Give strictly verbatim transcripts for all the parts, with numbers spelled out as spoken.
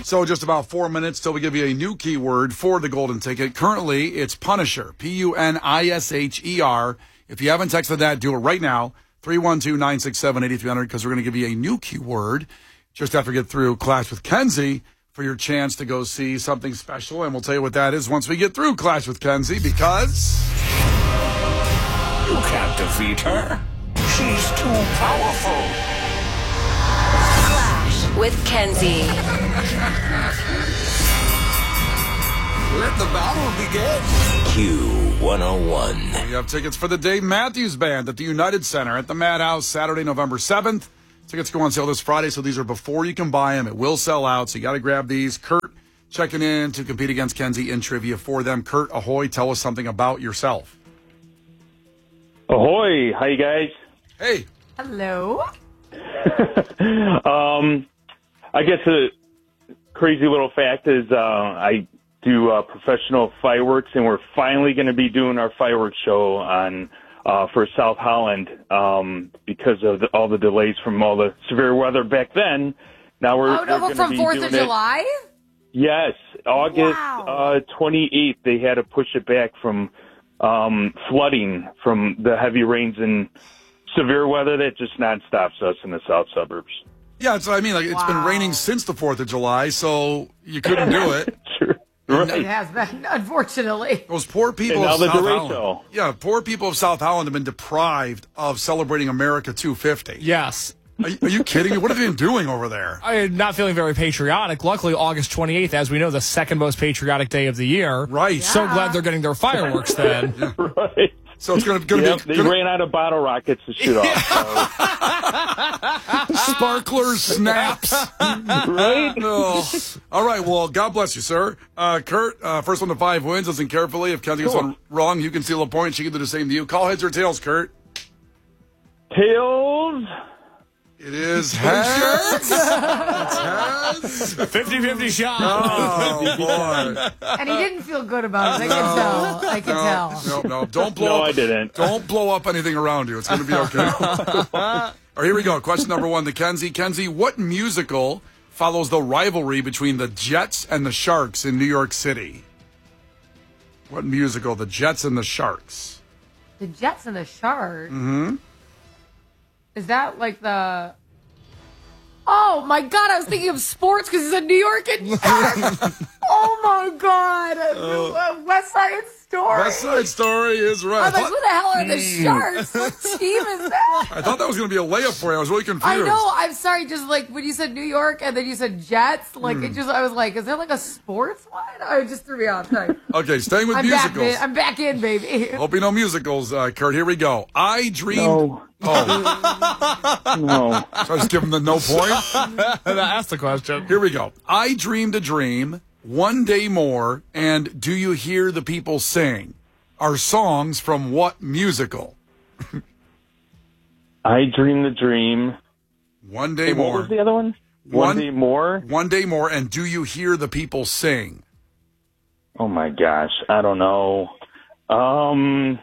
So just about four minutes till we give you a new keyword for the golden ticket. Currently, it's Punisher, P U N I S H E R. If you haven't texted that, do it right now, three one two, nine six seven, eight three zero zero, because we're going to give you a new keyword just after we get through Clash with Kenzie for your chance to go see something special, and we'll tell you what that is once we get through Clash with Kenzie, because... You can't defeat her. She's too powerful. Clash with Kenzie. Let the battle begin. Q one oh one. We have tickets for the Dave Matthews Band at the United Center at the Madhouse Saturday, November seventh. Tickets go on sale this Friday, so these are before you can buy them. It will sell out, so you got to grab these. Kurt checking in to compete against Kenzie in trivia for them. Kurt, ahoy, tell us something about yourself. Ahoy. Hi, you guys. Hey. Hello. um, I guess a crazy little fact is uh, I do uh, professional fireworks, and we're finally going to be doing our fireworks show on uh, for South Holland um, because of the, all the delays from all the severe weather back then. Now we're, oh, no, we're from fourth of July? It. Yes, August wow. uh, twenty-eighth. They had to push it back from um, flooding from the heavy rains and severe weather that just non-stops us in the south suburbs. Yeah, that's what I mean. Like, it's wow. been raining since the fourth of July, so you couldn't do it. Sure. Right. It has been, unfortunately. Those poor people and of now the South derecho. Holland. Yeah, poor people of South Holland have been deprived of celebrating America two fifty. Yes. Are you, are you kidding me? What have they been doing over there? I'm not feeling very patriotic. Luckily, August twenty-eighth, as we know, the second most patriotic day of the year. Right. So Yeah. glad they're getting their fireworks then. Yeah. Right. So it's going to Yep, be... they Gonna, ran out of bottle rockets to shoot off. sparklers, snaps. Right? Oh. All right, well, God bless you, sir. Uh, Kurt, uh, first one to five wins. Listen carefully. If Kenzie gets Cool. one wrong, you can steal a point. She can do the same to you. Call heads or tails, Kurt. Tails. It is heads. It's heads. fifty-fifty shot. Oh, boy. And he didn't feel good about it. I can tell. I can tell. No, no, no. Don't blow No, up. I didn't. Don't blow up anything around you. It's going to be okay. All right, here we go. Question number one to Kenzie. Kenzie, what musical follows the rivalry between the Jets and the Sharks in New York City? What musical? The Jets and the Sharks. The Jets and the Sharks. Mm-hmm. Is that like the... Oh, my God. I was thinking of sports because it's a New York and Sharks. Oh, my God. Uh, West Side Story. West Side Story is right. I was like, who the hell are the Sharks? What team is that? I thought that was going to be a layup for you. I was really confused. I know. I'm sorry. Just like when you said New York and then you said Jets, like it just, I was like, is there like a sports one? I just threw me off. Sorry. Okay, staying with I'm musicals. back, I'm back in, baby. Hope you know musicals, uh, Kurt. Here we go. I dreamed. No. Oh, No. so I just give him the no point. That's the question. Here we go. I dreamed a dream, one day more, and do you hear the people sing? Are songs from what musical? I dream the dream. One day Hey, what more. was the other one? One, One- day more? One day more, and do you hear the people sing? Oh, my gosh. I don't know. Um,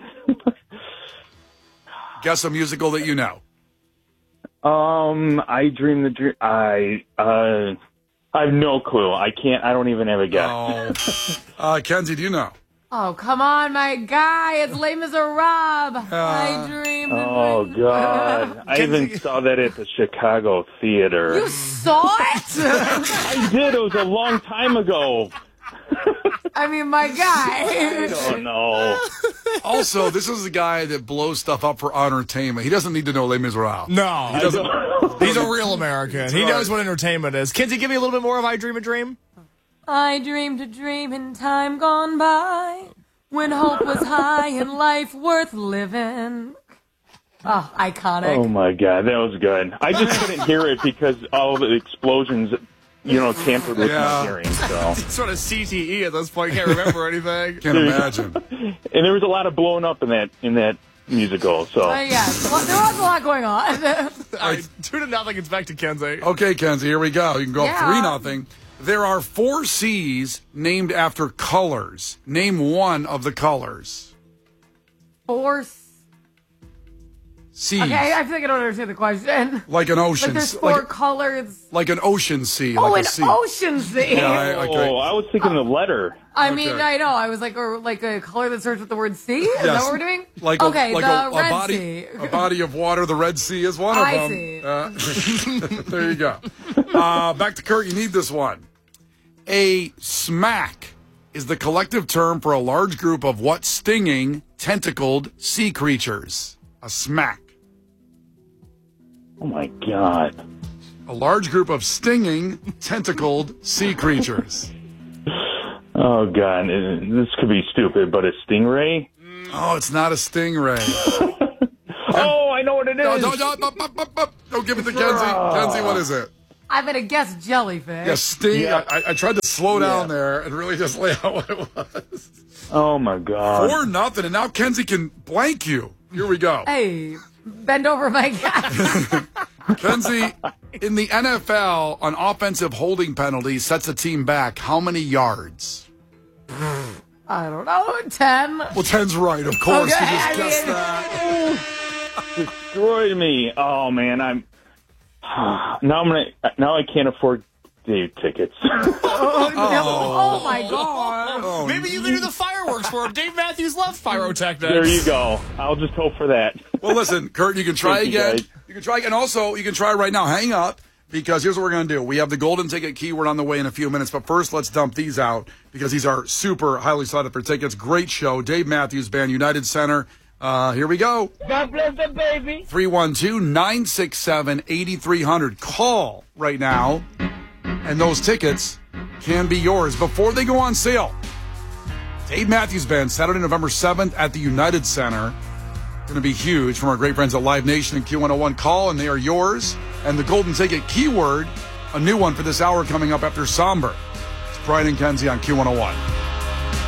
Guess a musical that you know. um, I dream the dream. I, uh, I have no clue. I can't, I don't even have a guess. Oh, uh, Kenzie, do you know? Oh, come on, my guy. It's Les Miserables. I dream. the Oh, dream. God. I even saw that at the Chicago Theater. You saw it? I did. It was a long time ago. I mean, my guy. Oh, no. Also, this is the guy that blows stuff up for entertainment. He doesn't need to know Les Miserables. No. He doesn't. He's a real American. He right. knows what entertainment is. Kinsey, give me a little bit more of I Dream a Dream. I dreamed a dream in time gone by when hope was high and life worth living. Oh, iconic. Oh, my God. That was good. I just couldn't hear it because all the explosions, you know, tampered with Yeah. my hearing. So. Sort of C T E at this point. Can't remember anything. Can't imagine. And there was a lot of blowing up in that in that musical. So. Uh, yeah, well, there was a lot going on. All right, two to nothing. It's back to Kenzie. Okay, Kenzie, here we go. You can go Yeah. up three nothing. There are four C's named after colors. Name one of the colors. Four. Seas. Okay, I feel like I don't understand the question. Like an ocean. Like there's four like, colors. like an ocean sea. Oh, like an a sea. ocean sea. Yeah, I, okay. Oh, I was thinking the letter. I mean, Okay. I know. I was like, or like a color that starts with the word sea. Is Yes. that what we're doing? Like okay, a, like the a, a Red body, Sea. a body of water. The Red Sea is one of I them. see. Uh, there you go. Uh, back to Kurt. You need this one. A smack is the collective term for a large group of what stinging, tentacled sea creatures? A smack. Oh my God. A large group of stinging, tentacled sea creatures. Oh God, this could be stupid, but a stingray? Oh, it's not a stingray. Oh, I know what it is. No, no, no, no, no, no, no. Don't give it to Kenzie. Kenzie, what is it? I'm gonna guess jellyfish. Yeah, sting. Yeah. I, I tried to slow down Yeah. there and really just lay out what it was. Oh my God. Four nothing, and now Kenzie can blank you. Here we go. Hey, bend over my cat. Kenzie, in the N F L, an offensive holding penalty sets a team back how many yards? I don't know. Ten. Well, ten's right, of course. Okay, you just I guessed mean- that. Destroyed me. Oh man, I'm now I'm gonna now I can't afford the tickets. Oh, no. Oh my God. Oh, Maybe you can do the fireworks for him. Dave Matthews loved pyrotechnics. There you go. I'll just hope for that. well, listen, Kurt, you can try Thank you, again. guys. You can try, and also you can try right now. Hang up, because here's what we're going to do. We have the golden ticket keyword on the way in a few minutes, but first let's dump these out because these are super highly sought after tickets. Great show. Dave Matthews Band, United Center. Uh, here we go. God bless the baby. three one two, nine six seven, eight three zero zero. Call right now, and those tickets can be yours before they go on sale. Dave Matthews Band, Saturday, November seventh at the United Center. Going to be huge from our great friends at Live Nation and Q one oh one. Call, and they are yours. And the golden ticket keyword, a new one for this hour coming up after Somber. It's Brian and Kenzie on Q one oh one.